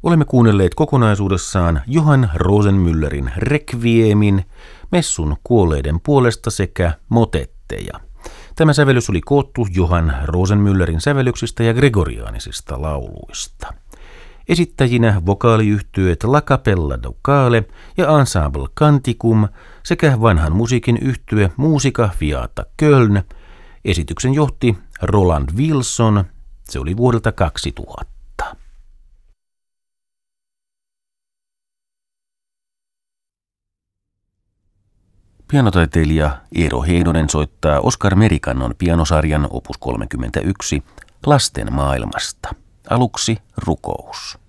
Olemme kuunnelleet kokonaisuudessaan Johann Rosenmüllerin Requiemin, Messun kuolleiden puolesta sekä motetteja. Tämä sävellys oli koottu Johann Rosenmüllerin sävellyksistä ja gregoriaanisista lauluista. Esittäjinä vokaaliyhtyeet La Capella Ducale ja Ensemble Canticum sekä vanhan musiikin yhtye Musica Fiata Köln. Esityksen johti Roland Wilson. Se oli vuodelta 2000. Pianotaiteilija Eero Heinonen soittaa Oskar Merikannon pianosarjan opus 31 Lasten maailmasta. Aluksi rukous.